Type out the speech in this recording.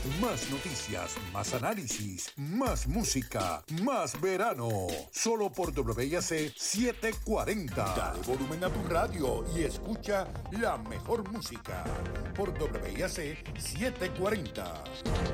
Más noticias, más análisis, más música, más verano. Solo por WIAC 740. Dale volumen a tu radio y escucha la mejor música por WIAC 740.